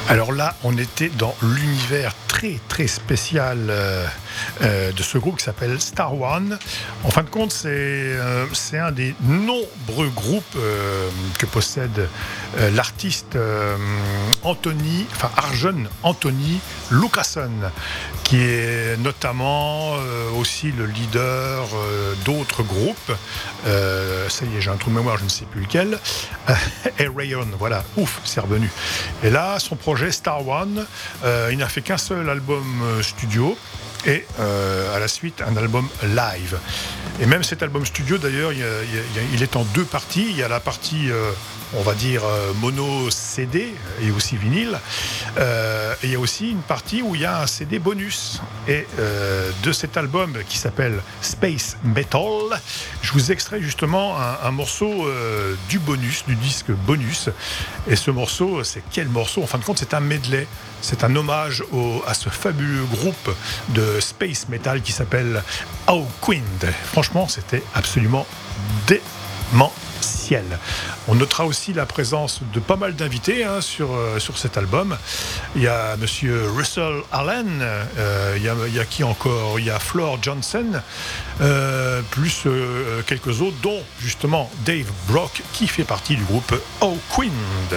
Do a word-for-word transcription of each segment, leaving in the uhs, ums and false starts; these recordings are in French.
Alors là, on était dans l'univers très très spécial euh, euh, de ce groupe qui s'appelle Star One. En fin de compte, c'est euh, c'est un des nombreux groupes euh, que possède euh, l'artiste euh, Anthony, enfin Arjun Anthony Lucassen, qui est notamment euh, aussi le leader euh, d'autres groupes. Euh, ça y est, j'ai un trou de mémoire, je ne sais plus lequel. Et Rayon, voilà, ouf, c'est revenu. Et là, son projet Star One, euh, il n'a fait qu'un seul album euh, studio et euh, à la suite un album live. Et même cet album studio, d'ailleurs, il, y a, il, y a, il est en deux parties. Il y a la partie, euh, on va dire, euh, mono C D et aussi vinyle. Euh, et il y a aussi une partie où il y a un C D bonus. Et euh, de cet album qui s'appelle Space Metal, je vous extrais justement un, un morceau euh, du bonus, du disque bonus. Et ce morceau, c'est quel morceau ? En fin de compte, c'est un medley. C'est un hommage au, à ce fabuleux groupe de space metal qui s'appelle Hawkwind. Franchement, c'était absolument démentiel. On notera aussi la présence de pas mal d'invités hein, sur, euh, sur cet album. Il y a monsieur Russell Allen, euh, il, y a, il y a qui encore ? Il y a Floor Johnson, euh, plus euh, quelques autres, dont justement Dave Brock, qui fait partie du groupe Hawkwind.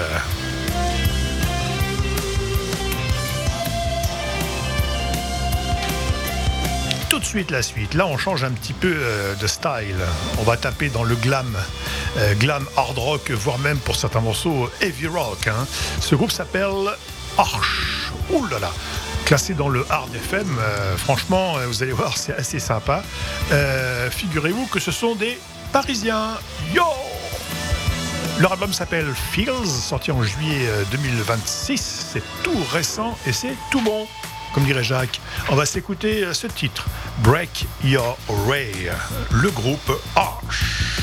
Tout de suite la suite. Là, on change un petit peu euh, de style. On va taper dans le glam, euh, glam hard rock, voire même pour certains morceaux heavy rock. Hein. Ce groupe s'appelle Arch. Ouh là là. Classé dans le hard F M. Euh, franchement, euh, vous allez voir, c'est assez sympa. Euh, figurez-vous que ce sont des Parisiens. Yo! Leur album s'appelle Feels, sorti en juillet deux mille vingt-six. C'est tout récent et c'est tout bon. Comme dirait Jacques, on va s'écouter ce titre, Break Your Way, le groupe Arch.